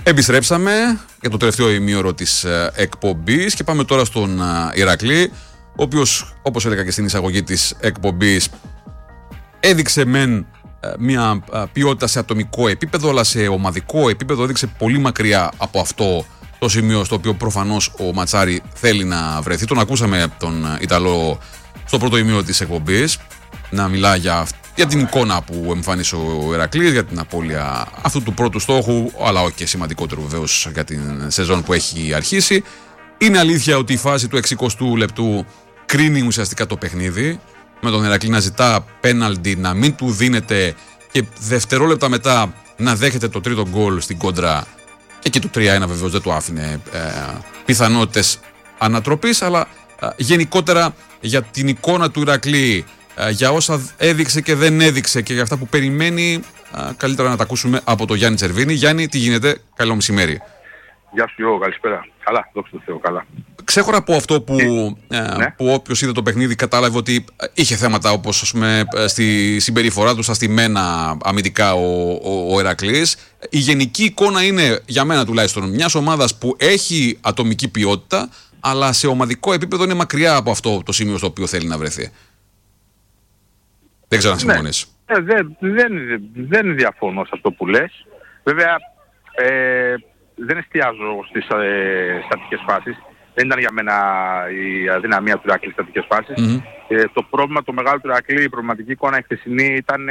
Επιστρέψαμε για το τελευταίο ημίωρο της εκπομπής και πάμε τώρα στον Ηρακλή, ο οποίος, όπως έλεγα και στην εισαγωγή της εκπομπής, έδειξε μεν μια ποιότητα σε ατομικό επίπεδο, αλλά σε ομαδικό επίπεδο έδειξε πολύ μακριά από αυτό το σημείο στο οποίο προφανώς ο Ματσάρη θέλει να βρεθεί. Τον ακούσαμε τον Ιταλό στο πρώτο ημίωρο της εκπομπής να μιλά για την εικόνα που εμφάνισε ο Ηρακλής, για την απώλεια αυτού του πρώτου στόχου, αλλά όχι και σημαντικότερο βεβαίως για την σεζόν που έχει αρχίσει. Είναι αλήθεια ότι η φάση του 60ου λεπτού κρίνει ουσιαστικά το παιχνίδι, με τον Ηρακλή να ζητά πέναλτι, να μην του δίνεται και δευτερόλεπτα μετά να δέχεται το τρίτο γκολ στην κόντρα. Και εκεί το 3-1 βεβαίως δεν του άφηνε πιθανότητες ανατροπής, αλλά γενικότερα για την εικόνα του Ηρακλή, για όσα έδειξε και δεν έδειξε και για αυτά που περιμένει, καλύτερα να τα ακούσουμε από τον Γιάννη Τσερβίνη. Γιάννη, τι γίνεται? Καλό μεσημέρι. Γεια σου Γιώργο, καλησπέρα. Καλά, δόξα τω Θεώ, καλά. Ξέχωρα από αυτό που όποιος είδε το παιχνίδι κατάλαβε ότι είχε θέματα, όπως ας πούμε στη συμπεριφορά του, στα στημένα αμυντικά ο Ηρακλής. Η γενική εικόνα είναι, για μένα τουλάχιστον, μιας ομάδας που έχει ατομική ποιότητα, αλλά σε ομαδικό επίπεδο είναι μακριά από αυτό το σημείο στο οποίο θέλει να βρεθεί. Δεν ξέρω αν συμφωνείς. Δεν διαφωνώ σε αυτό που λες. Βέβαια, δεν εστιάζω στις στατικές φάσεις. Δεν ήταν για μένα η αδυναμία του Ηρακλή στις στατικές φάσεις. Το πρόβλημα, το μεγάλο του Ηρακλή, η προβληματική εικόνα η χθεσινή ήταν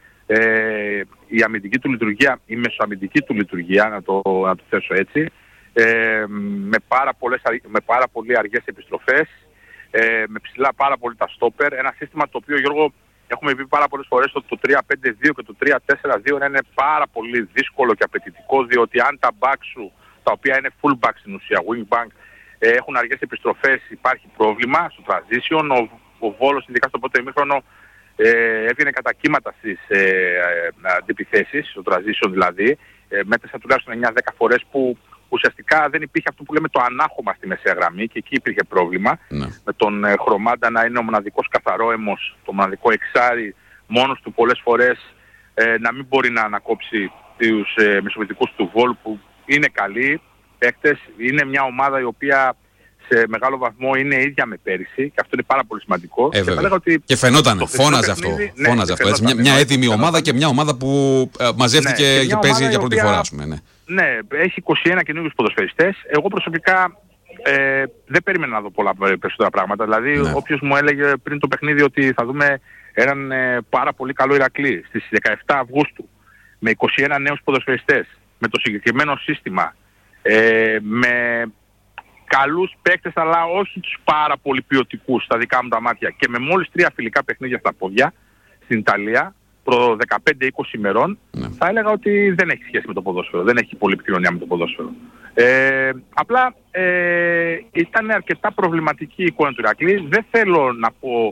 η αμυντική του λειτουργία, η μεσοαμυντική του λειτουργία, να το θέσω έτσι, με πάρα πολύ αργές επιστροφές, με ψηλά πάρα πολύ τα στόπερ. Ένα σύστημα το οποίο, Γιώργο, έχουμε πει πάρα πολλές φορές ότι το 3-5-2 και το 3-4-2 είναι πάρα πολύ δύσκολο και απαιτητικό, διότι αν τα back σου, τα οποία είναι full back στην ουσία, wing back, έχουν αργές επιστροφές, υπάρχει πρόβλημα στο transition. Ο Βόλος, ειδικά στο πρώτο ημίχρονο, έβγαινε κατά κύματα στις αντιπιθέσεις, στο transition δηλαδή, μέτρησα τουλάχιστον 9-10 φορές που ουσιαστικά δεν υπήρχε αυτό που λέμε το ανάχωμα στη μεσαία γραμμή και εκεί υπήρχε πρόβλημα. Με τον Χρωμάντα να είναι ο μοναδικός καθαρόαιμος, το μοναδικό εξάρι μόνος του πολλές φορές, να μην μπορεί να ανακόψει τους μεσοβητικούς του Βόλ που είναι καλοί παίκτες. Είναι μια ομάδα η οποία σε μεγάλο βαθμό είναι ίδια με πέρυσι και αυτό είναι πάρα πολύ σημαντικό. Και φαινόταν, φώναζε αυτό. Μια έτοιμη ομάδα και μια ομάδα που μαζεύτηκε και παίζει για πρώτη φορά, ας πούμε. Ναι, έχει 21 καινούριους ποδοσφαιριστές. Εγώ προσωπικά δεν περίμενα να δω πολλά περισσότερα πράγματα. Δηλαδή, όποιος μου έλεγε πριν το παιχνίδι ότι θα δούμε έναν πάρα πολύ καλό Ηρακλή στις 17 Αυγούστου με 21 νέους ποδοσφαιριστές, με το συγκεκριμένο σύστημα, με καλούς παίκτες αλλά όχι τους πάρα πολύ ποιοτικούς στα δικά μου τα μάτια και με μόλις 3 φιλικά παιχνίδια στα πόδια στην Ιταλία προ 15-20 ημερών, θα έλεγα ότι δεν έχει σχέση με το ποδόσφαιρο, δεν έχει πολύ επικοινωνία με το ποδόσφαιρο. Απλά ήταν αρκετά προβληματική η εικόνα του Ηρακλή. Δεν θέλω να πω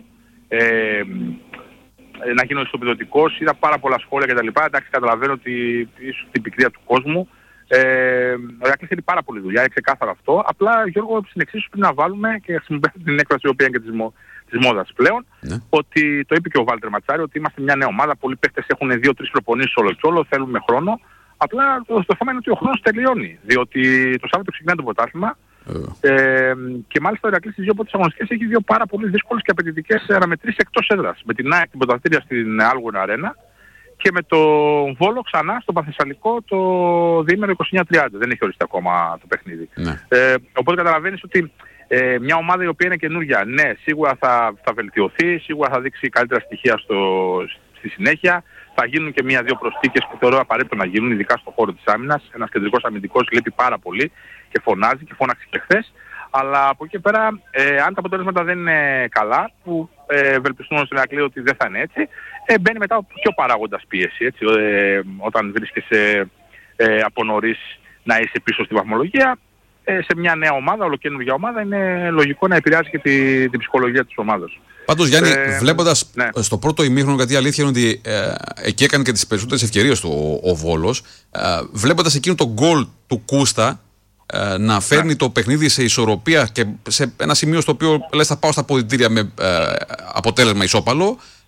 να γίνω ισοπεδωτικός, είδα πάρα πολλά σχόλια κτλ. Εντάξει, καταλαβαίνω ότι ίσως την πικρία του κόσμου. Ο Ηρακλής θέλει πάρα πολύ δουλειά, είναι ξεκάθαρο αυτό. Απλά, Γιώργο, στην εξίσου πρέπει να βάλουμε και χρησιμοποιούμε την έκφραση η οποία είναι και της μόδας πλέον, ότι το είπε και ο Βάλτερ Ματσάρη, ότι είμαστε μια νέα ομάδα. Πολλοί παίχτες έχουν 2-3 προπονήσεις όλο και όλο, θέλουμε χρόνο. Απλά το θέμα είναι ότι ο χρόνος τελειώνει. Διότι το Σάββατο ξεκινάει το πρωτάθλημα. Και μάλιστα ο Ηρακλής στις δύο πρώτες αγωνιστικές έχει δύο πάρα πολύ δύσκολες και απαιτητικές αναμετρήσεις εκτός έδρας. Με την ΑΕΚ την πρωταθλήτρια στην Άλγουνα Αρένα και με τον Βόλο ξανά στο Παθεσσαλικό το διήμερο 29-30. Δεν έχει οριστεί ακόμα το παιχνίδι. Οπότε καταλαβαίνεις ότι μια ομάδα η οποία είναι καινούργια, ναι, σίγουρα θα βελτιωθεί, σίγουρα θα δείξει καλύτερα στοιχεία στη συνέχεια. Θα γίνουν και μία-δύο προσθήκες που θεωρώ απαραίτητο να γίνουν, ειδικά στον χώρο της άμυνας. Ένας κεντρικός αμυντικός λείπει πάρα πολύ και φωνάζει και φώναξε και χθες. Αλλά από εκεί και πέρα, αν τα αποτελέσματα δεν είναι καλά, που ευελπιστούμε στον Ηρακλή ότι δεν θα είναι έτσι, μπαίνει μετά και ο παράγοντας πίεση. Έτσι, όταν βρίσκεσαι από νωρίς να είσαι πίσω στη βαθμολογία, σε μια νέα ομάδα, ολοκαίνουργια ομάδα, είναι λογικό να επηρεάζει και την ψυχολογία της ομάδας. Πάντως, Γιάννη, βλέποντας στο πρώτο ημίχρονο, γιατί η αλήθεια είναι ότι εκεί έκανε και τις περισσότερες ευκαιρίες του ο Βόλος, βλέποντας εκείνο το γκολ του Κούστα να φέρνει το παιχνίδι σε ισορροπία και σε ένα σημείο στο οποίο λες θα πάω στα αποδυτήρια με αποτέλεσμα ισόπαλο,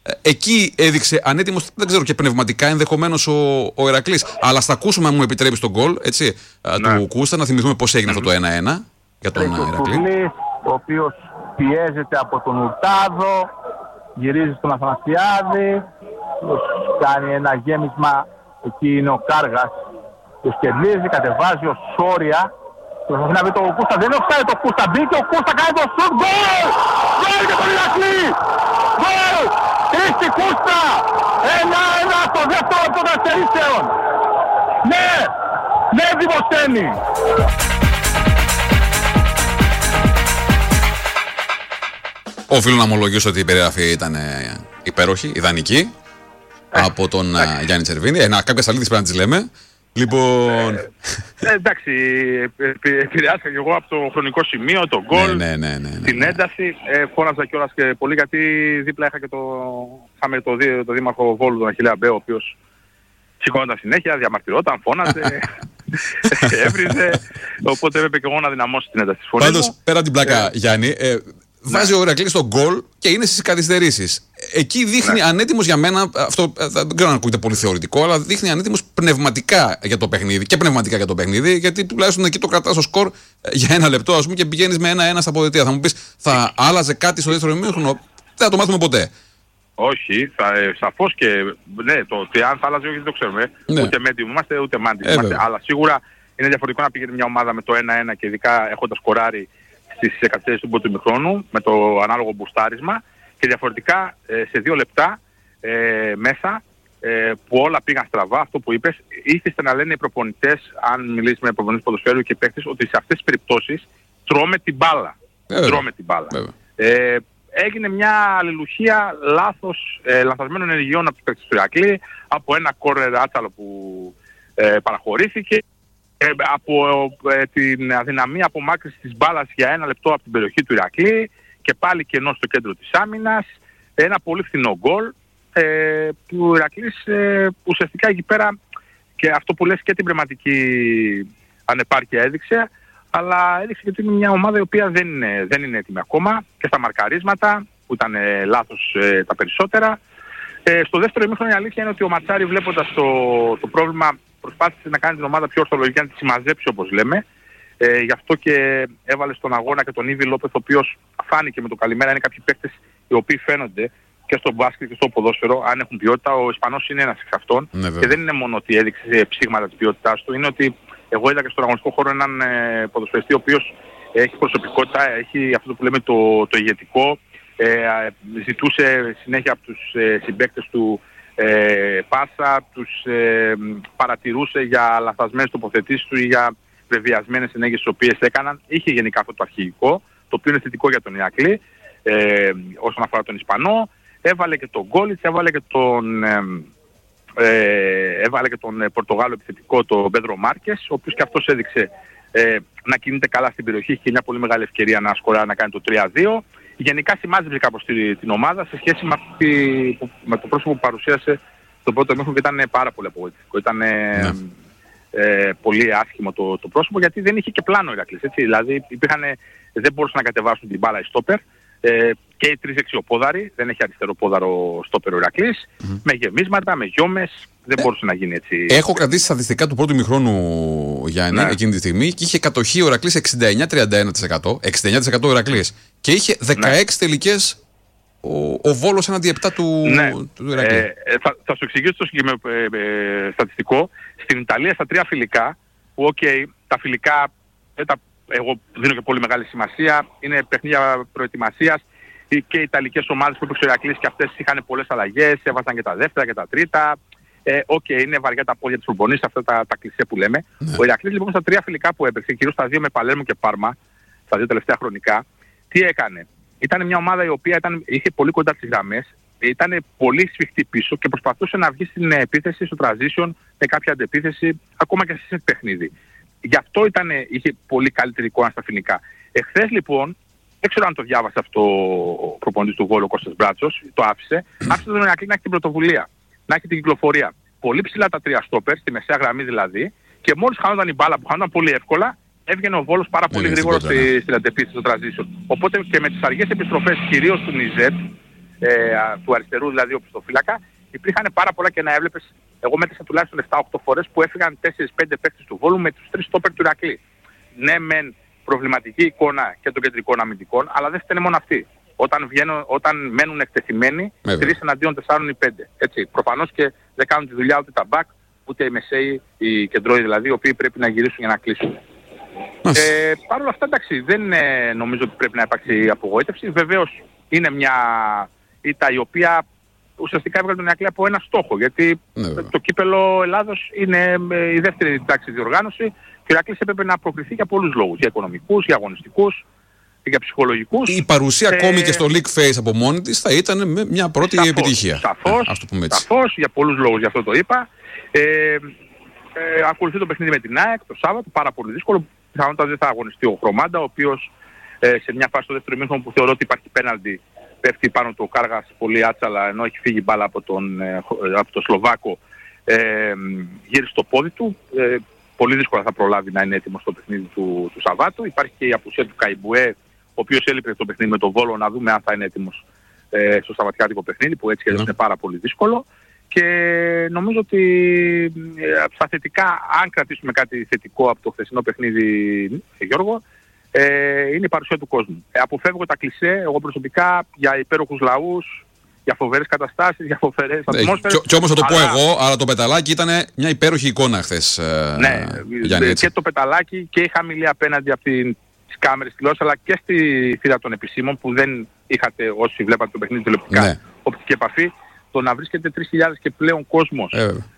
Εκεί έδειξε ανέτοιμος, δεν ξέρω, και πνευματικά ενδεχομένως ο Ηρακλής. Αλλά στα ακούσουμε, αν μου επιτρέπεις, τον γκολ του Κούστα, να θυμηθούμε πώς έγινε αυτό το 1-1 για τον Ηρακλή. Ο οποίος πιέζεται από τον Ουρτάδο, γυρίζει στον Αθανασιάδη, κάνει ένα γέμισμα, εκεί είναι ο Κάργας, το σκερνίζει, κατεβάζει ο Σόρια, προσπαθεί να βρει το Κούστα, δεν είναι offside το Κούστα, μπήκε ο Κούστα, κάνει το σουτ, γκολ! Γκολ για τον Ηρακλή! Γκολ! Χρήστη Κούστα! 1-1 στο δεύτερο των καθυστερήσεων! Ναι! Ναι, Δημοσθένη! Οφείλω να ομολογήσω ότι η περιγραφή ήταν υπέροχη, ιδανική, από τον Γιάννη Τσερβίνη. Κάποιες αλήθειες πρέπει να τις λέμε. Λοιπόν... εντάξει, επηρεάστηκα και εγώ από το χρονικό σημείο, το γκολ, την ένταση. Φώναζα κιόλας και πολύ, γιατί δίπλα είχαμε το δήμαρχο Βόλου, τον Αχιλλέα Μπέο, ο οποίος σηκώνονταν συνέχεια, διαμαρτυρόταν, φώναζε, έβριζε. Οπότε έπρεπε και εγώ να δυναμώσω την ένταση της φωνής μου. Πάντως, πέρα την πλάκα, Γιάννη, βάζει ο Ηρακλής τον γκολ και είναι στις καθυστερήσεις. Εκεί δείχνει ανέτοιμος για μένα, αυτό δεν ξέρω αν ακούγεται πολύ θεωρητικό, αλλά δείχνει ανέτοιμος πνευματικά για το παιχνίδι και πνευματικά για το παιχνίδι, γιατί τουλάχιστον εκεί το κρατάς στο σκορ για 1 λεπτό, ας πούμε, και πηγαίνεις με 1-1 στα αποδυτήρια. Θα μου πεις, θα άλλαζε κάτι στο δεύτερο ημίχρονο? Δεν θα το μάθουμε ποτέ. Όχι, σαφώς και ναι, το τι αν θα άλλαζε, όχι, δεν το ξέρουμε. Ναι. Ούτε μέντιμοι είμαστε, ούτε μάντιμοι είμαστε. Αλλά σίγουρα είναι διαφορετικό να πηγαίνει μια ομάδα με το 1-1 και ειδικά έχοντας σκοράρει στις καθυστερήσεις του πρώτου ημιχρόνου με το ανάλογο μπουστάρισμα, και διαφορετικά σε 2 λεπτά μέσα που όλα πήγαν στραβά. Αυτό που είπες, ήθιστε να λένε οι προπονητές, αν μιλήσεις με προπονητές ποδοσφαίρου και παίκτες, ότι σε αυτές τις περιπτώσεις τρώμε την μπάλα. Τρώμε την μπάλα. Έγινε μια αλληλουχία λανθασμένων ενεργειών από τους παίκτες του Ηρακλή, από ένα κόρνερ άτσαλο που παραχωρήθηκε, από την αδυναμία απομάκρυνσης της μπάλας για 1 λεπτό από την περιοχή του Ηρακλή και πάλι κενό στο κέντρο της άμυνας, ένα πολύ φθηνό γκολ που ο Ηρακλής ουσιαστικά εκεί πέρα, και αυτό που λες, και την πνευματική ανεπάρκεια έδειξε, αλλά έδειξε και ότι είναι μια ομάδα η οποία δεν είναι έτοιμη ακόμα, και στα μαρκαρίσματα που ήταν λάθος τα περισσότερα. Στο δεύτερο ημίχρονο η αλήθεια είναι ότι ο Ματσάρη, βλέποντας το πρόβλημα, προσπάθησε να κάνει την ομάδα πιο ορθολογική, να τη συμμαζέψει, όπως λέμε. Γι' αυτό και έβαλε στον αγώνα και τον Ήβι Λόπεθ, ο οποίος φάνηκε με το καλημέρα. Είναι κάποιοι παίκτες οι οποίοι φαίνονται και στο μπάσκετ και στο ποδόσφαιρο, αν έχουν ποιότητα. Ο Ισπανός είναι ένας εξ αυτών. Και δεν είναι μόνο ότι έδειξε ψήγματα της ποιότητάς του, είναι ότι εγώ είδα και στον αγωνιστικό χώρο έναν ποδοσφαιριστή ο οποίος έχει προσωπικότητα, έχει αυτό που λέμε το ηγετικό. Ζητούσε συνέχεια από τους συμπαίκτες του πάσα, τους παρατηρούσε για λαθασμένες τοποθετήσεις του ή για βεβαιασμένες ενέργειες τις οποίες έκαναν. Είχε γενικά αυτό το αρχηγικό, το οποίο είναι θετικό για τον Ηρακλή όσον αφορά τον Ισπανό. Έβαλε και τον Γκόλιτς, έβαλε και τον Πορτογάλο επιθετικό, τον Πέντρο Μάρκες, ο οποίος και αυτός έδειξε να κινείται καλά στην περιοχή. Είχε μια πολύ μεγάλη ευκαιρία να σκοράρει, να κάνει το 3-2. Γενικά σημάζεψε κάπως την ομάδα σε σχέση με το πρόσωπο που παρουσίασε τον πρώτο ημίχρονο, και ήταν πάρα πολύ απογοητευτικό. Ήταν πολύ άσχημο το πρόσωπο, γιατί δεν είχε και πλάνο ο Ηρακλής. Δηλαδή δεν μπορούσαν να κατεβάσουν την μπάλα οι στόπερ, και οι 3 δεξιοπόδαροι, δεν έχει αριστεροπόδαρο στόπερ ο Ηρακλής, με γεμίσματα, με γιόμες, δεν μπορούσε να γίνει έτσι. Έχω κρατήσει στατιστικά του πρώτου ημιχρόνου, Γιάννη, εκείνη τη στιγμή, και είχε κατοχή ο Ηρακλής 69-31%. 69% ο Ηρακλής. Και είχε 16 τελικές ο Βόλος έναντι 7 του Ηρακλή. Θα σου εξηγήσω το συγκεκριμένο στατιστικό. Στην Ιταλία στα 3 φιλικά, που τα φιλικά εγώ δίνω και πολύ μεγάλη σημασία, είναι παιχνίδια προετοιμασίας, και οι Ιταλικές ομάδες που έπαιξε ο Ηρακλής και αυτές είχαν πολλές αλλαγές, έβαζαν και τα δεύτερα και τα τρίτα. Είναι βαριά τα πόδια της προπονήσης, αυτά τα κλισέ που λέμε. Ο Ηρακλής λοιπόν στα 3 φιλικά που έπαιξε, κυρίως στα 2 με Παλέρμο και Πάρμα, στα 2 τελευταία χρονικά, τι έκανε? Ήταν μια ομάδα η οποία είχε πολύ κοντά τις γραμμές, ήταν πολύ σφιχτή πίσω και προσπαθούσε να βγει στην επίθεση, στο transition, με κάποια αντεπίθεση, ακόμα και σε παιχνίδι. Γι' αυτό είχε πολύ καλύτερη εικόνα στα φιλικά. Εχθές λοιπόν, δεν ξέρω αν το διάβασε αυτό ο προπονητής του Βόλου, ο Κώστας Μπράτσος, το άφησε τον Ηρακλή να έχει την πρωτοβουλία, να έχει την κυκλοφορία. Πολύ ψηλά τα 3 στόπερ, στη μεσαία γραμμή δηλαδή, και μόλις χάνονταν η μπάλα που χάνονταν πολύ εύκολα, έβγαινε ο Βόλος πάρα πολύ γρήγορα στην αντεπίθεση, στο transition. Οπότε και με τις αργές επιστροφές, κυρίως του Νιζέτ, του αριστερού δηλαδή οπισθοφύλακα, υπήρχαν πάρα πολλά και να έβλεπες. Εγώ μέτρησα τουλάχιστον 7-8 φορές που έφυγαν 4-5 παίκτες του Βόλου με τους 3 στόπερ του Ηρακλή. Ναι, μεν προβληματική εικόνα και των κεντρικών αμυντικών, αλλά δεν φταίνε μόνο αυτοί. Όταν μένουν εκτεθειμένοι, 3 εναντίον 4 ή 5. Έτσι. Προφανώς και δεν κάνουν τη δουλειά ούτε τα μπακ, ούτε οι μεσαίοι, οι κεντρώοι δηλαδή, οι οποίοι πρέπει να γυρίσουν για να κλείσουν. Παρ' όλα αυτά, εντάξει, δεν νομίζω ότι πρέπει να υπάρξει απογοήτευση. Βεβαίως είναι μια ήττα η οποία ουσιαστικά έβγαλε τον Ηρακλή από ένα στόχο. Γιατί το κύπελλο Ελλάδος είναι η δεύτερη τάξη διοργάνωση και ο Ηρακλής έπρεπε να προκριθεί για πολλούς λόγους. Για οικονομικούς, για αγωνιστικούς, για ψυχολογικούς. Η παρουσία ακόμη και στο League Phase από μόνη της θα ήταν μια πρώτη επιτυχία. Σαφώς, για πολλούς λόγους, γι' αυτό το είπα. Ακολουθεί το παιχνίδι με την ΑΕΚ το Σάββατο, πάρα πολύ δύσκολο. Πιθανότατα δεν θα αγωνιστεί ο Χρωμάντα, ο οποίος σε μια φάση στο δεύτερο ημίχρονο που θεωρώ ότι υπάρχει πέναλτι, πέφτει πάνω του ο Κάργας πολύ άτσαλα, ενώ έχει φύγει μπάλα από τον Σλοβάκο, γύρισε στο πόδι του. Πολύ δύσκολα θα προλάβει να είναι έτοιμο στο παιχνίδι του Σαββάτου. Υπάρχει και η απουσία του Καϊμπουέ, ο οποίος έλειπε το παιχνίδι με τον Βόλο, να δούμε αν θα είναι έτοιμος στο σαββατιάτικο παιχνίδι, που έτσι είναι πάρα πολύ δύσκολο. Και νομίζω ότι στα θετικά, αν κρατήσουμε κάτι θετικό από το χθεσινό παιχνίδι, Γιώργο, είναι η παρουσία του κόσμου. Αποφεύγω τα κλισέ, εγώ προσωπικά, για υπέροχους λαούς, για φοβερές καταστάσεις, για φοβερές ατμόσφαιρες. Και όμως θα το πω εγώ, αλλά το πεταλάκι ήταν μια υπέροχη εικόνα χθες. Ναι, και το πεταλάκι και η χαμηλή απέναντι από τις κάμερες τηλεόρασης, αλλά και στη θύρα των επισήμων που δεν είχατε όσοι βλέπατε το παιχνίδι τηλεοπτικά οπτική επαφή. Το να βρίσκεται 3.000 και πλέον κόσμος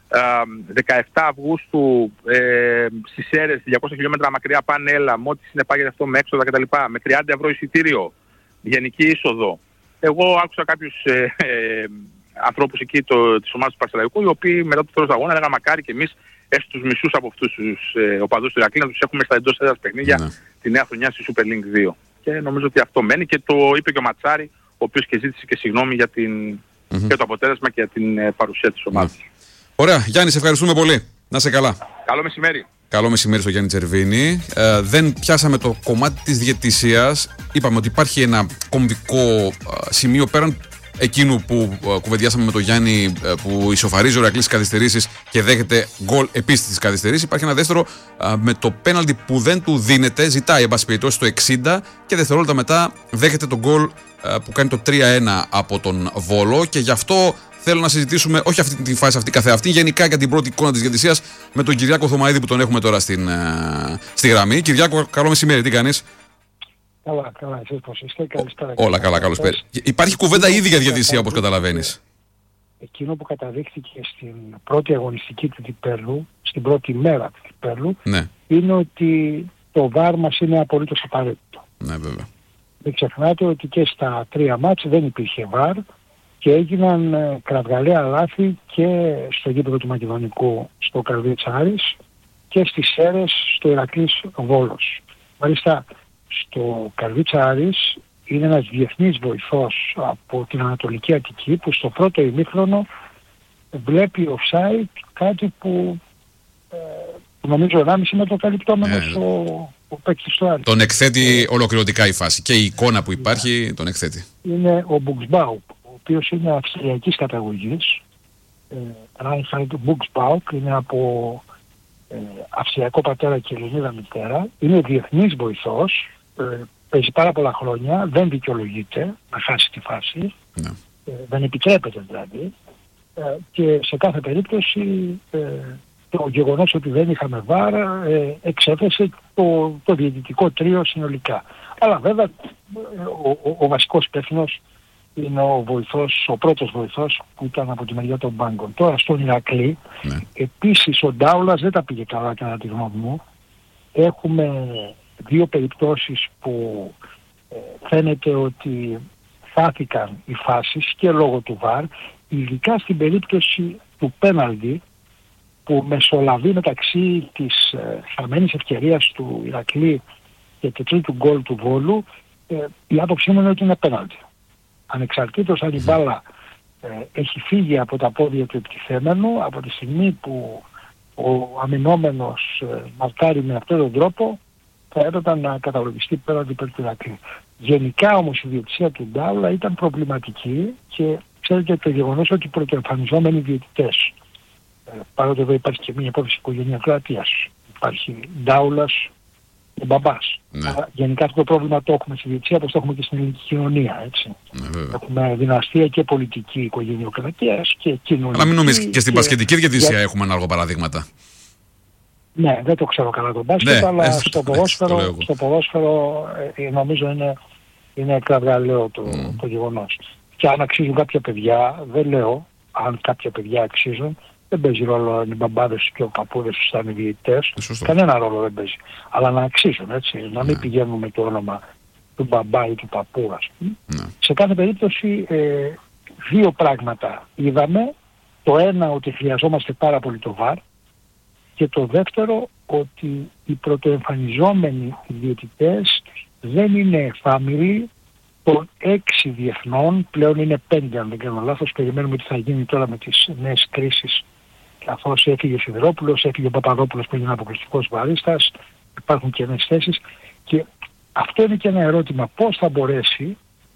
17 Αυγούστου στις Σέρρες, 200 χιλιόμετρα μακριά πάνε με ό,τι συνεπάγεται αυτό με έξοδα κτλ. Με 30 ευρώ εισιτήριο, γενική είσοδο. Εγώ άκουσα κάποιους ανθρώπους εκεί της ομάδας του Πανσεραϊκού, οι οποίοι μετά το τέλος του αγώνα έλεγαν μακάρι και εμείς έστω τους μισούς από αυτούς τους οπαδούς του Ηρακλή να τους έχουμε στα εντός έδρας παιχνίδια τη νέα χρονιά στη Super League 2. Και νομίζω ότι αυτό μένει και το είπε και ο Ματσάρη, ο οποίος και ζήτησε και συγγνώμη για και το αποτέλεσμα και για την παρουσία της ομάδας. Ωραία. Γιάννη, σε ευχαριστούμε πολύ. Να είσαι καλά. Καλό μεσημέρι. Καλό μεσημέρι στο Γιάννη Τσερβίνη. Δεν πιάσαμε το κομμάτι της διαιτησίας. Είπαμε ότι υπάρχει ένα κομβικό σημείο πέραν εκείνου που κουβεντιάσαμε με τον Γιάννη, που ισοφαρίζει ο Ηρακλής στις καθυστερήσεις και δέχεται γκολ επίσης στις καθυστερήσεις. Υπάρχει ένα δεύτερο με το πέναλτι που δεν του δίνεται, ζητάει εν πάση περιπτώσει στο 60 και δευτερόλεπτα μετά δέχεται τον γκολ που κάνει το 3-1 από τον Βόλο. Και γι' αυτό θέλω να συζητήσουμε, όχι αυτή τη φάση αυτή καθεαυτή, γενικά για την πρώτη εικόνα της διαιτησίας με τον Κυριάκο Θωμαίδη που τον έχουμε τώρα στη γραμμή. Κυριάκο, καλό μεσημέρι, τι κάνεις? Καλά, εσείς πώς είστε? Καλησπέρα. Όλα καλά, καλώς πέρα. Υπάρχει κουβέντα ήδη για διαιτησία, όπως καταλαβαίνεις. Εκείνο που καταδείχθηκε στην πρώτη αγωνιστική του κυπέλλου, στην πρώτη μέρα του κυπέλλου, είναι ότι το VAR μας είναι απολύτως απαραίτητο. Ναι, βέβαια. Μην ξεχνάτε ότι και στα 3 μάτς δεν υπήρχε VAR και έγιναν κραυγαλαία λάθη και στο γήπεδο του Μακεδονικού στο Καρδίτσα Άρης και στις Σέρρες στο Ηρακλής Βόλος. Μάλιστα στο Καρδίτσα Άρης είναι ένας διεθνής βοηθός από την Ανατολική Αττική που στο πρώτο ημίχρονο βλέπει offside, κάτι που νομίζω 1,5 μέτρο καλυπτόμενος ο παίκτης του Άρη. Τον εκθέτει ολοκληρωτικά η φάση και η εικόνα που υπάρχει τον εκθέτει. Είναι ο Μπουξμπάουκ, ο οποίος είναι αυστριακής καταγωγής. Ράινχαρντ Μπουξμπάουκ, είναι από αυστριακό πατέρα και Ελληνίδα μητέρα. Είναι διεθνής βοηθός, παίζει πάρα πολλά χρόνια, δεν δικαιολογείται να χάσει τη φάση, δεν επιτρέπεται δηλαδή, και σε κάθε περίπτωση το γεγονός ότι δεν είχαμε βάρα εξέφρασε το διαιτητικό τρίο συνολικά. Αλλά βέβαια ο βασικός υπεύθυνος είναι ο βοηθός, ο πρώτος βοηθός που ήταν από τη μεριά των μπάγκων. Τώρα στον Ηρακλή, επίσης ο Ντάουλας δεν τα πήγε καλά κατά τη γνώμη μου. Έχουμε 2 περιπτώσεις που φαίνεται ότι χάθηκαν οι φάσεις και λόγω του ΒΑΡ, ειδικά στην περίπτωση του πέναλτι που μεσολαβεί μεταξύ της χαμένης ευκαιρίας του Ηρακλή και του τρίτου γκολ του Βόλου. Η άποψή μου είναι ότι είναι πέναλτι. Ανεξαρτήτως αν η μπάλα έχει φύγει από τα πόδια του επιτιθέμενου, από τη στιγμή που ο αμυνόμενος μαρκάρει με αυτόν τον τρόπο, θα έπρεπε να καταλογιστεί πέναλτι υπέρ του Ηρακλή. Γενικά όμως η διαιτησία του Ντάουλα ήταν προβληματική και ξέρετε το γεγονός ότι οι πρωτοεμφανιζόμενοι διαιτητές, παρότι εδώ υπάρχει και μια υπόθεση οικογενειακρατίας, υπάρχει Ντάουλας και μπαμπάς. Ναι. Γενικά αυτό το πρόβλημα το έχουμε στη διαιτησία όπως το έχουμε και στην ελληνική κοινωνία. Έτσι. Ναι, έχουμε δυναστεία και πολιτική οικογενειοκρατίας και κοινωνική. Αλλά μην νομίζεις και στην μπασκετική διαιτησία έχουμε ανάλογα παραδείγματα. Ναι, δεν το ξέρω καλά τον μπάσκετ, Ναι, αλλά στο ποδόσφαιρο νομίζω είναι εκραυγαλαίο το γεγονός. Και αν αξίζουν κάποια παιδιά, δεν λέω, αν κάποια παιδιά αξίζουν, δεν παίζει ρόλο αν οι μπαμπάδες και ο παππούδες τους θα είναι διαιτητές. Κανένα ρόλο δεν παίζει. Αλλά να αξίζουν, έτσι. Να μην πηγαίνουν με το όνομα του μπαμπά ή του παππού, ας πούμε. Σε κάθε περίπτωση, δύο πράγματα είδαμε. Το ένα, ότι χρειαζόμαστε πάρα πολύ το VAR. Και το δεύτερο, ότι οι πρωτοεμφανιζόμενοι διαιτητές δεν είναι family των 6 διεθνών, πλέον είναι 5 αν δεν κάνω λάθος. Περιμένουμε τι θα γίνει τώρα με τις νέες κρίσεις, καθώς έφυγε ο Σιδερόπουλος, έφυγε ο Παπαδόπουλος που είναι αποκλειστικός βαρίστας, υπάρχουν και νέες θέσεις και αυτό είναι και ένα ερώτημα, πώς θα μπορέσει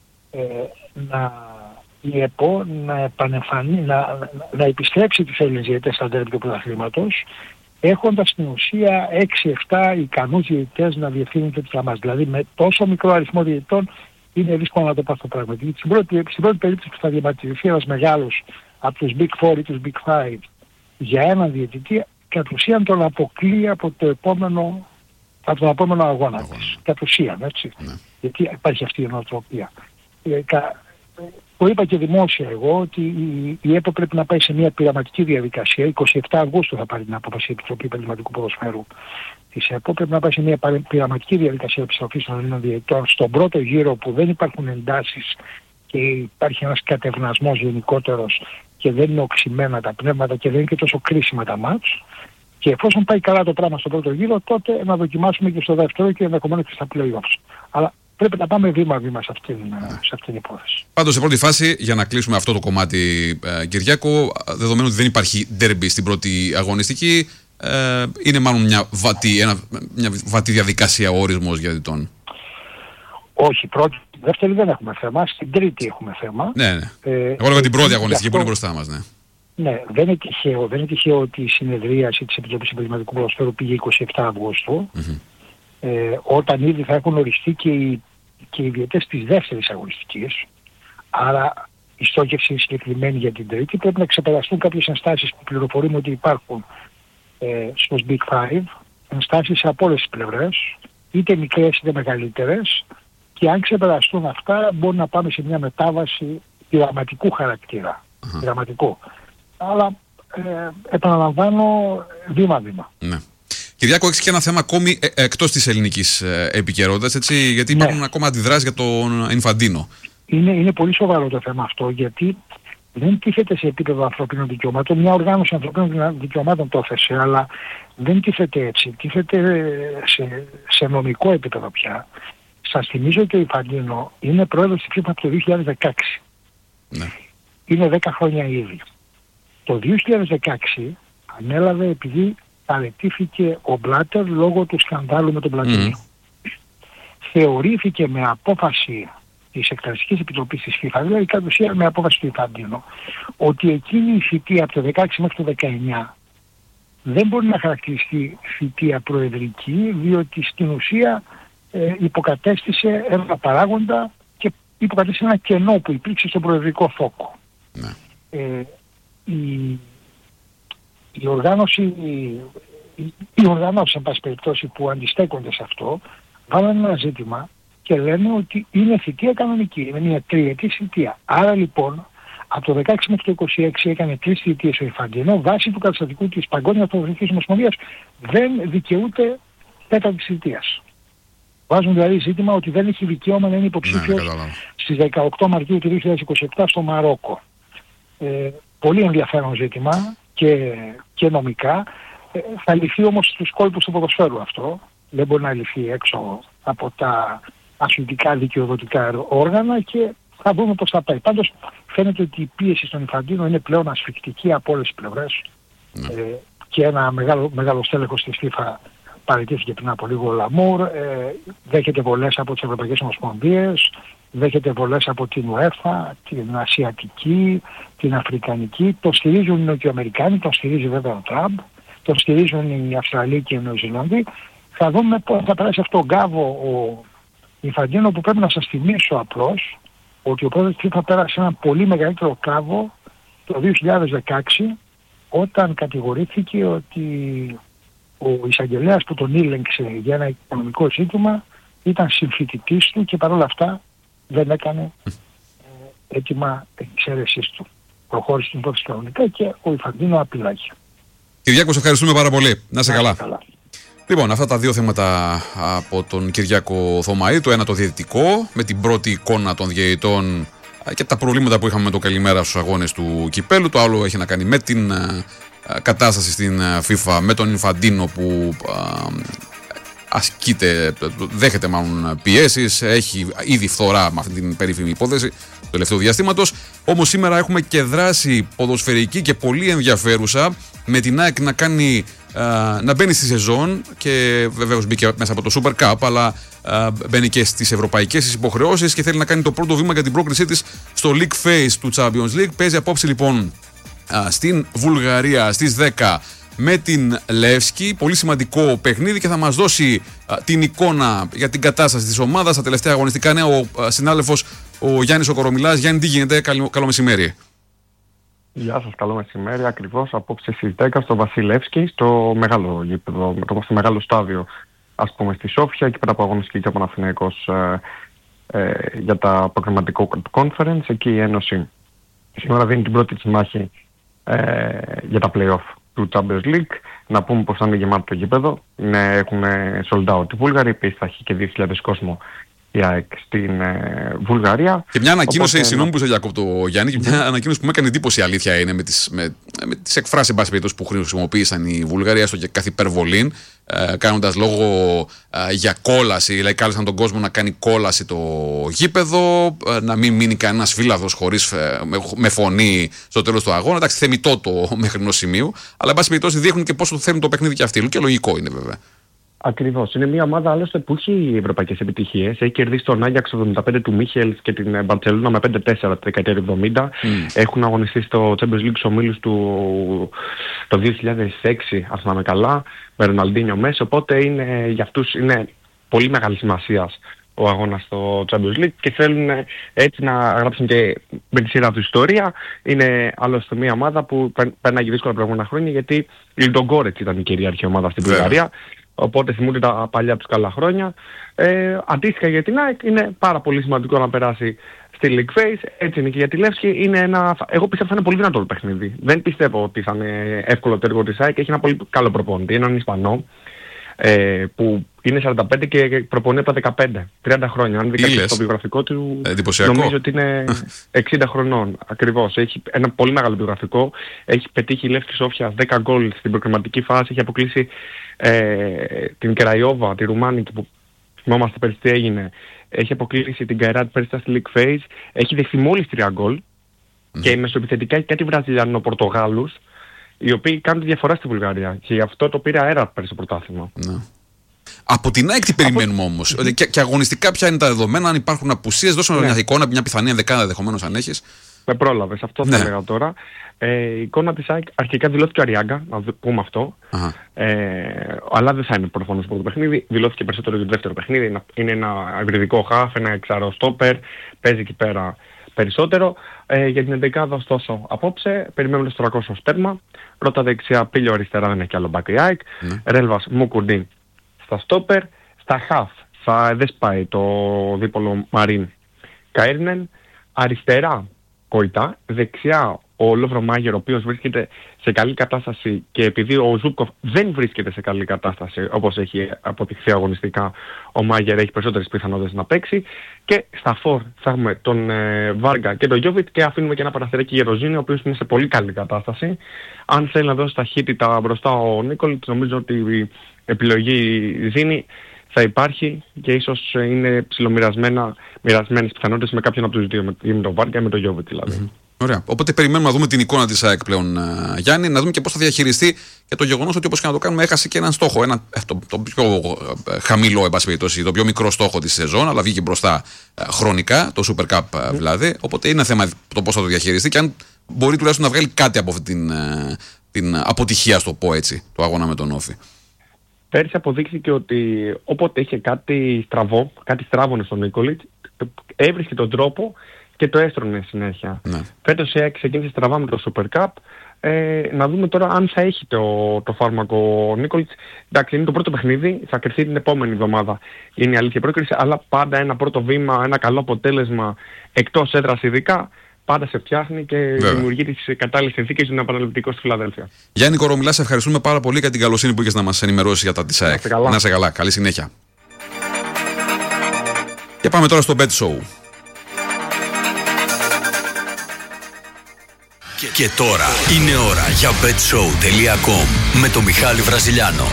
η ΕΠΟ να επιστρέψει τις Έλληνες διαιτητές στα ντέρμπι του πρωταθλήματος, έχοντας στην ουσία 6-7 ικανούς διαιτητές να διευθύνουν τέτοια μας. Δηλαδή με τόσο μικρό αριθμό διαιτητών είναι δύσκολο να το πας το πράγμα. Στην πρώτη περίπτωση που θα διαμαρτυρηθεί ένας μεγάλος από τους Big 4 ή τους Big 5 για έναν διαιτητή, κατ' ουσίαν τον αποκλεί από τον επόμενο αγώνα της. Κατ' ουσίαν, έτσι. Ναι. Γιατί υπάρχει αυτή η νοοτροπία. Το είπα και δημόσια εγώ ότι η ΕΠΟ πρέπει να πάει σε μια πειραματική διαδικασία. 27 Αυγούστου θα πάρει την απόφαση η Επιτροπή Επαγγελματικού Ποδοσφαίρου της ΕΠΟ. Πρέπει να πάει σε μια πειραματική διαδικασία επιστροφής των Ελλήνων διαιτητών στον πρώτο γύρο που δεν υπάρχουν εντάσεις και υπάρχει ένας κατευνασμός γενικότερος και δεν είναι οξυμένα τα πνεύματα και δεν είναι και τόσο κρίσιμα τα μάτς. Και εφόσον πάει καλά το πράγμα στον πρώτο γύρο, τότε να δοκιμάσουμε και στο δεύτερο και ενδεχομένως και στα play-offs. Αλλά πρέπει να πάμε βήμα-βήμα σε αυτήν την υπόθεση. Πάντως, σε πρώτη φάση, για να κλείσουμε αυτό το κομμάτι, Κυριάκο, δεδομένου ότι δεν υπάρχει ντέρμπι στην πρώτη αγωνιστική, είναι μάλλον μια βατή διαδικασία ο ορισμός διαιτητών. Όχι, πρώτη, δεύτερη δεν έχουμε θέμα, στην τρίτη έχουμε θέμα. Ναι. Εγώ λέω την πρώτη αγωνιστική που είναι μπροστά μας, ναι. Ναι, δεν είναι τυχαίο ότι η συνεδρίαση της Επιτροπής Επαγγελματικού Ποδοσφαίρου πήγε 27 Αυγούστου. Όταν ήδη θα έχουν οριστεί και οι διαιτητές της δεύτερης αγωνιστικής. Άρα η στόχευση συγκεκριμένη για την τρίτη πρέπει να ξεπεραστούν κάποιες ενστάσεις που πληροφορούμε ότι υπάρχουν στους Big 5, ενστάσεις από όλες τις πλευρές, είτε μικρές είτε μεγαλύτερες, και αν ξεπεραστούν αυτά μπορεί να πάμε σε μια μετάβαση πειραματικού χαρακτήρα. Πειραματικού. Αλλά επαναλαμβάνω βήμα-βήμα. Ναι. Κυριάκο, έχεις και ένα θέμα ακόμη εκτός της ελληνικής επικαιρότητας, έτσι, γιατί υπάρχουν ακόμα αντιδράσεις για τον Ινφαντίνο. Είναι πολύ σοβαρό το θέμα αυτό, γιατί δεν τίθεται σε επίπεδο ανθρωπίνων δικαιωμάτων. Μια οργάνωση ανθρωπίνων δικαιωμάτων το έθεσε, αλλά δεν τίθεται έτσι. Τίθεται σε νομικό επίπεδο πια. Σας θυμίζω ότι ο Ινφαντίνο είναι πρόεδρος της FIFA από το 2016. Ναι. Είναι 10 χρόνια ήδη. Το 2016 ανέλαβε επειδή παραιτήθηκε ο Μπλάτερ λόγω του σκανδάλου με τον Πλατίνιο. Θεωρήθηκε με απόφαση της Εκτελεστικής Επιτροπής της FIFA, δηλαδή κατ' ουσίαν με απόφαση του Ινφαντίνο, ότι εκείνη η θητεία από το 16 μέχρι το 19 δεν μπορεί να χαρακτηριστεί θητεία προεδρική, διότι στην ουσία υποκατέστησε ένα παράγοντα και υποκατέστησε ένα κενό που υπήρξε στον προεδρικό φόκο. Ναι. Οι οργανώσεις, εν πάση περιπτώσει, που αντιστέκονται σε αυτό, βάλανε ένα ζήτημα και λένε ότι είναι θητεία κανονική, είναι μια τριετή θητεία. Άρα λοιπόν, από το 16 μέχρι το 26 έκανε 3 θητείες ο Ινφαντίνο, βάσει του καταστατικού της Παγκόσμιας Ποδοσφαιρικής Ομοσπονδίας δεν δικαιούται τέταρτης θητείας. Βάζουν δηλαδή ζήτημα ότι δεν έχει δικαίωμα να είναι υποψήφιος στις 18 Μαρτίου του 2027 στο Μαρόκο. Πολύ ενδιαφέρον ζήτημα και νομικά. Θα λυθεί όμως στους κόλπους του ποδοσφαίρου αυτό. Δεν μπορεί να λυθεί έξω από τα αθλητικά δικαιοδοτικά όργανα και θα δούμε πώς θα πάει. Πάντως φαίνεται ότι η πίεση στον Ινφαντίνο είναι πλέον ασφικτική από όλες τις πλευρές και ένα μεγάλο στέλεχος της FIFA παραιτήθηκε πριν από λίγο ο Λαμούρ, δέχεται βολές από τις Ευρωπαϊκές Ομοσπονδίες, δέχεται βολές από την UEFA, την Ασιατική, την Αφρικανική. Το στηρίζουν οι Νοτιοαμερικάνοι, το στηρίζει βέβαια ο Τραμπ, το στηρίζουν οι Αυστραλοί και οι Νεοζηλανδοί. Θα δούμε πώς θα περάσει αυτό τον κάβο ο Ινφαντίνο, που πρέπει να σας θυμίσω απλώς ότι ο πρόεδρος FIFA πέρασε ένα πολύ μεγαλύτερο κάβο το 2016, όταν κατηγορήθηκε ότι ο εισαγγελέας που τον ήλεγξε για ένα οικονομικό ζήτημα ήταν συμφοιτητής του και παρόλα αυτά δεν έκανε έτοιμα εξαίρεσης του. Προχώρησε την υπόθεση κανονικά και ο Ινφαντίνο απειλάγει. Κυριάκο, σε ευχαριστούμε πάρα πολύ. Να είσαι καλά. Λοιπόν, αυτά τα δύο θέματα από τον Κυριάκο Θωμαή. Το ένα το διαιτητικό, με την πρώτη εικόνα των διαιτητών και τα προβλήματα που είχαμε με το καλημέρα στους αγώνες του κυπέλου. Το άλλο έχει να κάνει με την κατάσταση στην FIFA, με τον Ινφαντίνο που ασκείται, δέχεται μάλλον πιέσεις, έχει ήδη φθορά με αυτή την περίφημη υπόθεση του τελευταίου διαστήματος. Όμως σήμερα έχουμε και δράση ποδοσφαιρική και πολύ ενδιαφέρουσα, με την ΑΕΚ να μπαίνει στη σεζόν και βεβαίως μπήκε μέσα από το Super Cup, αλλά μπαίνει και στις ευρωπαϊκές υποχρεώσεις και θέλει να κάνει το πρώτο βήμα για την πρόκρισή της στο League Phase του Champions League. Παίζει απόψε λοιπόν στην Βουλγαρία στις 10 με την Λεύσκη. Πολύ σημαντικό παιχνίδι και θα μας δώσει την εικόνα για την κατάσταση της ομάδας. Τα τελευταία αγωνιστικά νέα ο συνάδελφος ο Γιάννης ο Κορομιλάς. Γιάννη, τι γίνεται? Καλό μεσημέρι. Γεια σας, καλό μεσημέρι. Ακριβώς απόψε στις 10 στο Βασιλεύσκι, στο μεγάλο γήπεδο, στο μεγάλο στάδιο, ας πούμε, στη Σόφια, εκεί πέρα από αγωνιστική και ο Παναθηναϊκός για τα προγραμματικό conference. Εκεί η Ένωση σήμερα δίνει την πρώτη της μάχη για τα play-off του Champions League. Να πούμε πως θα είναι γεμάτο το γήπεδο. Έχουν sold out οι Βούλγαροι, επίσης θα έχει και 2.000 κόσμο η ΑΕΚ στην Βουλγαρία. Και μια ανακοίνωση, συγγνώμη που σε διακόπτω Γιάννη, και μια ανακοίνωση που με έκανε εντύπωση, η αλήθεια είναι, με τις εκφράσεις εν πάση περιπτώσει που χρησιμοποίησαν οι Βουλγαροί, έστω και καθ' υπερβολήν, κάνοντας λόγο για κόλαση, δηλαδή κάλεσαν τον κόσμο να κάνει κόλαση το γήπεδο, να μην μείνει κανένας φύλαδος χωρίς με φωνή στο τέλος του αγώνα. Εντάξει, θεμιτό το μέχρι ενός σημείου, αλλά εν πάση περιπτώσει δείχνουν και πόσο θέλουν το παιχνίδι και αυτοί. Και λογικό είναι βέβαια. Ακριβώς. Είναι μια ομάδα άλλωστε που έχει ευρωπαϊκές επιτυχίες. Έχει κερδίσει τον Άγιαξ 75 του Μίχελς και την Μπαρτσελόνα με 5-4 τη δεκαετία του 70. Έχουν αγωνιστεί στο Champions League στους ομίλους του το 2006, αν θυμάμαι καλά, με Ροναλντίνιο μέσα. Οπότε για αυτούς είναι πολύ μεγάλη σημασία ο αγώνας στο Champions League και θέλουν έτσι να γράψουν και με τη σειρά του ιστορία. Είναι άλλωστε μια ομάδα που περνάει δύσκολα προηγούμενα χρόνια, γιατί η Λουντογκόρετς ήταν η κυρίαρχη ομάδα στην Βουλγαρία. Οπότε θυμούνται τα παλιά τους καλά χρόνια. Αντίστοιχα για την ΑΕΚ είναι πάρα πολύ σημαντικό να περάσει στη League Phase. Έτσι είναι και για τη Λεύσκη. Εγώ πιστεύω θα είναι πολύ δυνατό το παιχνίδι. Δεν πιστεύω ότι θα είναι εύκολο το έργο της ΑΕΚ. Έχει ένα πολύ καλό προπονητή, έναν Ισπανό, που είναι 45 και προπονεί από τα 30 χρόνια. Αν δείτε το βιογραφικό του, νομίζω ότι είναι 60 χρονών. Ακριβώς. Έχει ένα πολύ μεγάλο βιογραφικό. Έχει πετύχει η Λεύσκη Σόφια 10 γκολ στην προκριματική φάση. Έχει αποκλείσει την Κραϊόβα, τη Ρουμάνικη, που θυμόμαστε πέρυσι τι έγινε. Έχει αποκλείσει την Καϊράτ πέρυσι στη League Phase. Έχει δεχθεί μόλις 3 γκολ. Και μεσοεπιθετικά έχει κάτι Βραζιλιανο-Πορτογάλους, οι οποίοι κάνουν τη διαφορά στη Βουλγαρία. Και γι' αυτό το πήρε αέρα πέρυσι το πρωτάθλημα. Από την ΑΕΚ τι περιμένουμε όμως? Και αγωνιστικά ποια είναι τα δεδομένα, αν υπάρχουν απουσίες? Δώσε μια εικόνα, μια πιθανή ενδεκάδα ενδεχομένως αν έχεις. Με πρόλαβες, αυτό θα έλεγα τώρα. Η εικόνα της ΑΕΚ αρχικά δηλώθηκε ο Αριάγκα, να πούμε αυτό. Αλλά δεν θα είναι προφανώς πρώτο παιχνίδι. Δηλώθηκε περισσότερο για το δεύτερο παιχνίδι. Είναι ένα υβριδικό χαφ, ένα εξαρό στόπερ. Παίζει εκεί πέρα περισσότερο. Για την ενδεκάδα ωστόσο απόψε περιμένουμε στο 300 τέρμα. Ρώτα δεξιά, Πίλιο αριστερά, δεν έχει άλλο μπακ η ΑΕΚ. Ρέλβας, Μουκουρντίν στα στόπερ. Στα χαφ δεν σπάει το δίπολο Μαρίν Καέρνεν. Αριστερά Κοϊτά, δεξιά ο Λόβρο Μάγερ, ο οποίος βρίσκεται σε καλή κατάσταση, και επειδή ο Ζούκοφ δεν βρίσκεται σε καλή κατάσταση όπως έχει αποδειχθεί αγωνιστικά, ο Μάγερ έχει περισσότερες πιθανότητες να παίξει. Και στα φορ θα έχουμε τον Βάργα και τον Γιόβιτ, και αφήνουμε και ένα παραθυράκι για τον Ζήνη, ο οποίος είναι σε πολύ καλή κατάσταση. Αν θέλει να δώσει ταχύτητα μπροστά ο Νίκολιτς, νομίζω ότι η επιλογή Ζήνη θα υπάρχει και ίσως είναι ψιλομοιρασμένες πιθανότητες με κάποιον από τους δύο, με τον Βάργα ή με τον Γιόβιτ δηλαδή. Ωραία. Οπότε περιμένουμε να δούμε την εικόνα της ΑΕΚ πλέον, Γιάννη, να δούμε και πώς θα διαχειριστεί και το γεγονός ότι όπως και να το κάνουμε έχασε και έναν στόχο. Το πιο χαμηλό, εν πάση περιπτώσει, το πιο μικρό στόχο της σεζόν, αλλά βγήκε μπροστά χρονικά, το Super Cup δηλαδή. Οπότε είναι θέμα το πώς θα το διαχειριστεί και αν μπορεί τουλάχιστον να βγάλει κάτι από αυτή την αποτυχία, στο πω έτσι, το αγώνα με τον Όφη. Πέρσι αποδείχθηκε ότι όποτε είχε κάτι στράβωνε στον Νίκολιτς, έβρισκε τον τρόπο και το έστρωνε συνέχεια. Ναι. Φέτος ξεκίνησε στραβά με το Super Cup. Να δούμε τώρα αν θα έχει το φάρμακο ο Νίκολιτς. Εντάξει, είναι το πρώτο παιχνίδι, θα κρυφθεί την επόμενη εβδομάδα. Είναι η αλήθεια πρόκριση, αλλά πάντα ένα πρώτο βήμα, ένα καλό αποτέλεσμα εκτός έδρας ειδικά, πάντα σε φτιάχνει και δημιουργεί τις κατάλληλες συνθήκες για να επαναληπτικό στη Φιλαδέλφια. Γιάννη Κορομιλά, σε ευχαριστούμε πάρα πολύ για την καλοσύνη που είχες να μας ενημερώσεις για τα της ΑΕΚ. Να είσαι καλά. Καλή συνέχεια. Και πάμε τώρα στο Bet Show. Και τώρα είναι ώρα για betshow.com με τον Μιχάλη Βραζιλιάνο.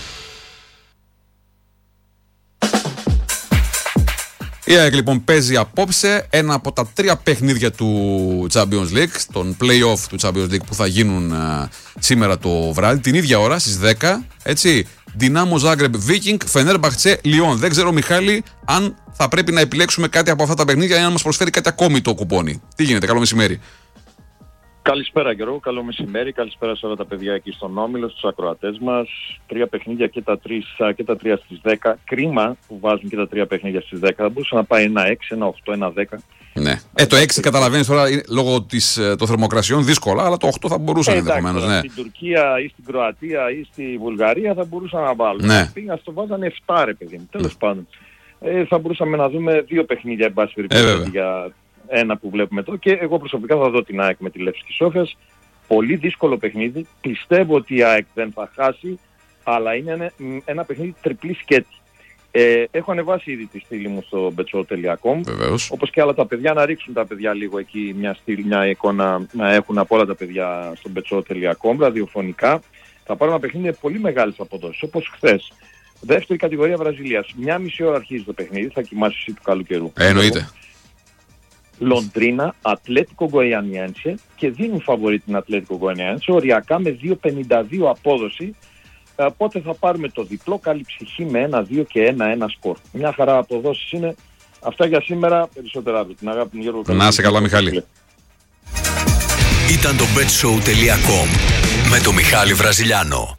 Η ΑΕΚ λοιπόν παίζει απόψε ένα από τα 3 παιχνίδια του Champions League, τον play-off του Champions League που θα γίνουν σήμερα το βράδυ, την ίδια ώρα στις 10, έτσι. Dinamo Zagreb, Viking, Fenerbahce, Lyon. Δεν ξέρω, Μιχάλη, αν θα πρέπει να επιλέξουμε κάτι από αυτά τα παιχνίδια ή αν μας προσφέρει κάτι ακόμη το κουπόνι. Τι γίνεται, καλό μεσημέρι. Καλησπέρα Γιώργο, καλό μεσημέρι, καλησπέρα σε όλα τα παιδιά εκεί στον Όμιλο, στους ακροατές μας. 3 παιχνίδια και τα 3 στις 10. Κρίμα που βάζουν και τα 3 παιχνίδια στις 10. Θα μπορούσε να πάει ένα 6, ένα 8, ένα 10. Ναι. Το 6 καταλαβαίνεις τώρα λόγω των θερμοκρασιών δύσκολα, αλλά το 8 θα μπορούσαν ενδεχομένως. Ναι. Στην Τουρκία ή στην Κροατία ή στη Βουλγαρία θα μπορούσαν να βάλουν. Ναι. Πήγαν στο βάζανε 7 ρε παιδί μου. Τέλος πάντων. Θα μπορούσαμε να δούμε 2 παιχνίδια εν πάση περιπτώσει για ένα που βλέπουμε εδώ και εγώ προσωπικά θα δω την ΑΕΚ με τη Λεύσκη Σόφιας. Πολύ δύσκολο παιχνίδι. Πιστεύω ότι η ΑΕΚ δεν θα χάσει, αλλά είναι ένα παιχνίδι τριπλή σκέτη. Έχω ανεβάσει ήδη τη στήλη μου στο betshow.com. Όπως και άλλα τα παιδιά, να ρίξουν τα παιδιά λίγο εκεί μια εικόνα να έχουν από όλα τα παιδιά στο betshow.com, ραδιοφωνικά. Θα πάρω ένα παιχνίδι με πολύ μεγάλες αποδόσεις, όπως χθες. Δεύτερη κατηγορία Βραζιλίας. 1,5 ώρα αρχίζει το παιχνίδι, θα κοιμάσαι εσύ του καλού καιρού. Εννοείται. Λοντρίνα, Ατλέτικο Γκοιανιένσε και δίνουν φαβορί την Ατλέτικο Γκοιανιένσε οριακά με 2,52 απόδοση. Πότε θα πάρουμε το διπλό, καλή ψυχή με 1-2 και 1-1 σκορ. Μια χαρά αποδόσεις είναι. Αυτά για σήμερα, περισσότερα αύριο. Την αγάπη μου Γιώργο. Να είσαι καλά Μιχάλη. Ήταν το betshow.com με τον Μιχάλη Βραζιλιάνο.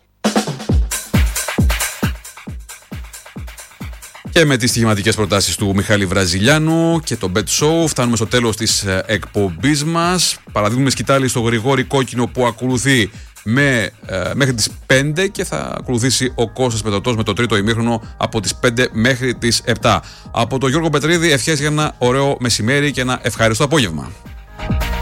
Και με τις στοιχηματικές προτάσεις του Μιχάλη Βραζιλιάνου και το Bet Show φτάνουμε στο τέλος της εκπομπής μας. Παραδείγουμε σκητάλη στο Γρηγόρη Κόκκινο που ακολουθεί μέχρι τις 5 και θα ακολουθήσει ο Κώστας Πετωτός με το τρίτο ημίχρονο από τις 5 μέχρι τις 7. Από τον Γιώργο Πετρίδη ευχές για ένα ωραίο μεσημέρι και ένα ευχάριστο απόγευμα.